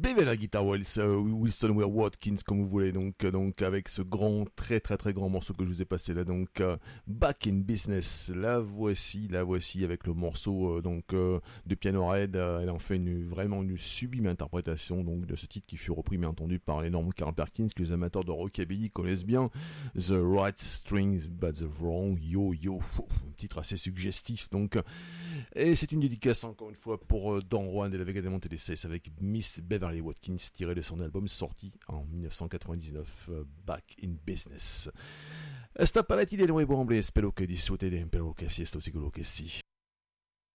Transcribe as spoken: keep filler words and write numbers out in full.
bébé la guitare Wilson Watkins comme vous voulez, donc donc avec ce grand, très très très grand morceau que je vous ai passé là, donc uh, Back in Business. La voici, la voici avec le morceau euh, donc euh, de Piano Red. Euh, elle en fait une vraiment une sublime interprétation donc de ce titre qui fut repris bien entendu par l'énorme Carl Perkins que les amateurs de rockabilly connaissent bien. The Right Strings but the Wrong Yo Yo. Un titre assez suggestif donc. Et c'est une dédicace encore une fois pour euh, Don Juan de la Vega de Montedeses avec Miss Beverly Watkins tiré de son album sorti en dix-neuf cent quatre-vingt-dix-neuf, uh, Back in Business. Sta palettina di nuovo ombre spero che disfrute del impero che sia sto sicuro che sì.